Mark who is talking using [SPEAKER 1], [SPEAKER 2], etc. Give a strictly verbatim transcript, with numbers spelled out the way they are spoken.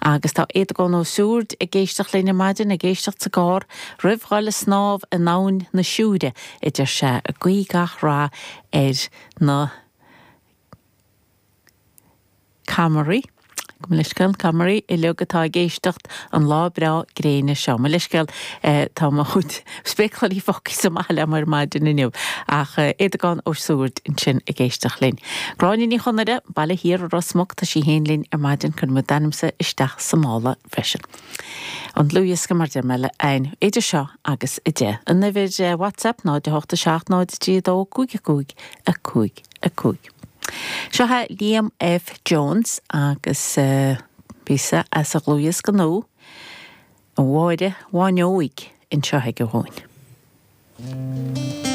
[SPEAKER 1] agus tá éad go nó súrd i ggéisteach lína maidin a ggéisteach sa gár rihráil snáb a nán na siúde idir se a gcuigach rá ar na Camry. Mliscail Camry i legatá géistecht an lábrá gréine seo. Mliscail tá chud spéclaí foci som eile mar maidin inniu ach éadagán ó súrd in sin i géisteach linn. Gráinin í chunare bailile hir rosmog tá sí héin linn ar maidin chun mu danimsa isteach sa mála freisin. An luúas go mar de meile ein éidir seo agus i dé. An nifid WhatsApp ná de hochta seach ná de dó cúig a cúig a cúig a cúig. Seo ha Liam F. Jones agus uh, bisa as a glúias go nó a bháide bháinóig in seo go hóin.